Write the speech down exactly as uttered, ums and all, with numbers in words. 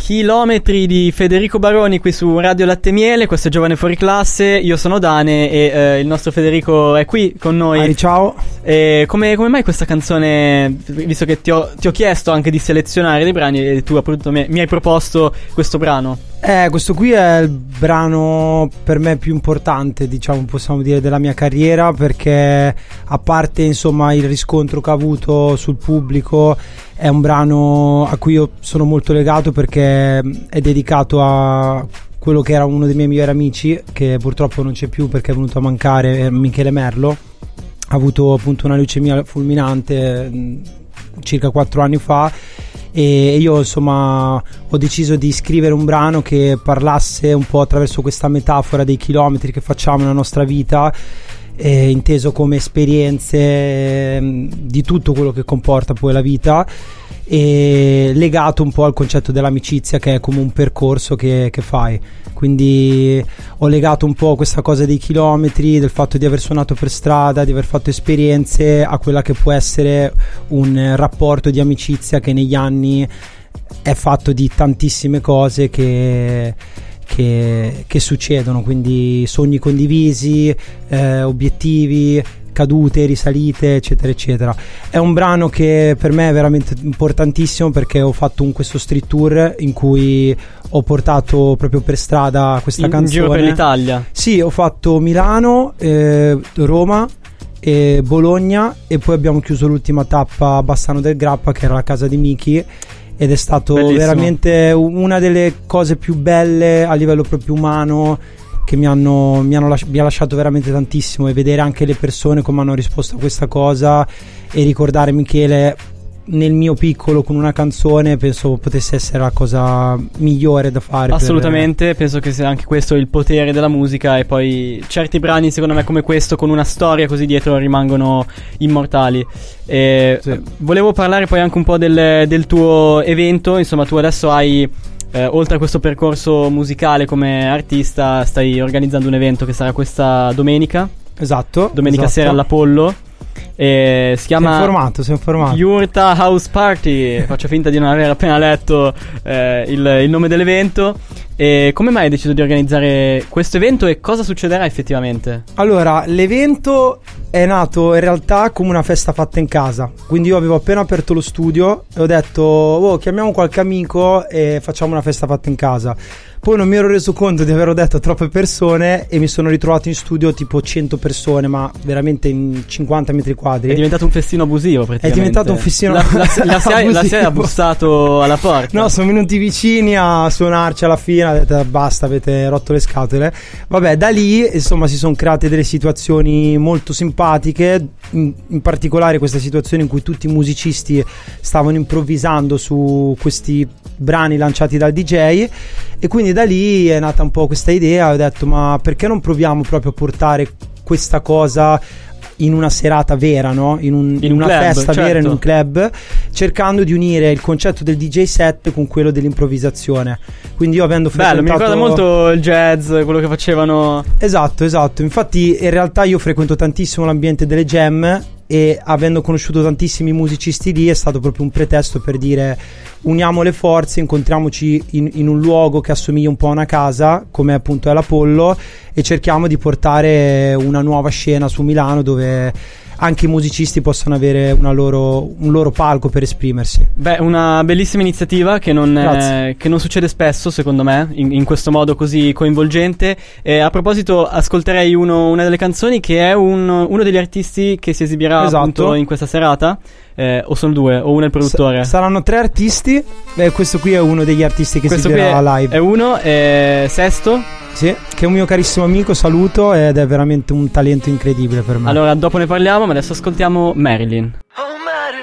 Chilometri di Federico Baroni qui su Radio Latte e Miele. Questo è Giovane Fuori Classe. Io sono Dane e eh, il nostro Federico è qui con noi. Ari, ciao. E come, come mai questa canzone, visto che ti ho, ti ho chiesto anche di selezionare dei brani e tu appunto mi, mi hai proposto questo brano? Eh, questo qui è il brano per me più importante, diciamo, possiamo dire, della mia carriera, perché a parte insomma il riscontro che ha avuto sul pubblico, è un brano a cui io sono molto legato perché è dedicato a quello che era uno dei miei migliori amici, che purtroppo non c'è più perché è venuto a mancare, Michele Merlo. Ha avuto appunto una leucemia fulminante mh, circa quattro anni fa, e io insomma ho deciso di scrivere un brano che parlasse un po' attraverso questa metafora dei chilometri che facciamo nella nostra vita, eh, inteso come esperienze eh, di tutto quello che comporta poi la vita, e legato un po' al concetto dell'amicizia, che è come un percorso che, che fai. Quindi ho legato un po' questa cosa dei chilometri, del fatto di aver suonato per strada, di aver fatto esperienze, a quella che può essere un rapporto di amicizia che negli anni è fatto di tantissime cose che, che, che succedono, quindi sogni condivisi, eh, obiettivi, cadute, risalite, eccetera eccetera. È un brano che per me è veramente importantissimo, perché ho fatto un, questo street tour in cui ho portato proprio per strada questa in, canzone in giro per l'Italia. Sì, ho fatto Milano, eh, Roma e Bologna, e poi abbiamo chiuso l'ultima tappa a Bassano del Grappa, che era la casa di Miki, ed è stato bellissimo. Veramente una delle cose più belle a livello proprio umano, che mi hanno, mi hanno lasci- mi ha lasciato veramente tantissimo, e vedere anche le persone come hanno risposto a questa cosa, e ricordare Michele nel mio piccolo con una canzone, penso potesse essere la cosa migliore da fare. Assolutamente, per... penso che sia anche questo il potere della musica, e poi certi brani secondo me come questo, con una storia così dietro, rimangono immortali. E sì. Volevo parlare poi anche un po' del, del tuo evento. Insomma, tu adesso hai Eh, oltre a questo percorso musicale come artista, stai organizzando un evento che sarà questa domenica. Esatto. Domenica esatto. sera all'Apollo. E si chiama sei informato, sei informato. Yurta House Party. Faccio finta di non aver appena letto eh, il, il nome dell'evento. E come mai hai deciso di organizzare questo evento, e cosa succederà effettivamente? Allora, l'evento è nato in realtà come una festa fatta in casa. Quindi io avevo appena aperto lo studio e ho detto, oh, chiamiamo qualche amico e facciamo una festa fatta in casa. Poi non mi ero reso conto di averlo detto a troppe persone, e mi sono ritrovato in studio tipo cento persone, ma veramente in cinquanta metri quadri. È diventato un festino abusivo praticamente. È diventato un festino la, la, la, la, la sera ha bussato alla porta. No, sono venuti vicini a suonarci alla fine, ha detto basta, avete rotto le scatole. Vabbè, da lì insomma si sono create delle situazioni molto simpatiche, in, in particolare questa situazione in cui tutti i musicisti stavano improvvisando su questi brani lanciati dal D J, e quindi da lì è nata un po' questa idea. Ho detto, ma perché non proviamo proprio a portare questa cosa in una serata vera, no? In, un, in, in una club, festa certo. vera, in un club, cercando di unire il concetto del D J set con quello dell'improvvisazione. Quindi io avendo frequentato... Bello, mi ricorda molto il jazz, quello che facevano. Esatto, esatto. Infatti in realtà io frequento tantissimo l'ambiente delle jam, e avendo conosciuto tantissimi musicisti lì, è stato proprio un pretesto per dire, uniamo le forze, incontriamoci in, in un luogo che assomiglia un po' a una casa, come appunto è l'Apollo, e cerchiamo di portare una nuova scena su Milano, dove anche i musicisti possono avere una loro, un loro palco per esprimersi. Beh, una bellissima iniziativa che non, eh, che non succede spesso, secondo me, in, in questo modo così coinvolgente. E a proposito, ascolterei uno, una delle canzoni che è un, uno degli artisti che si esibirà esatto. appunto in questa serata. Eh, o sono due, o uno è il produttore? S- saranno tre artisti. Beh, questo qui è uno degli artisti che questo si esibirà live. È uno, è Sesto. Sì, che è un mio carissimo amico, saluto, ed è veramente un talento incredibile per me. Allora, dopo ne parliamo, ma adesso ascoltiamo Marilyn.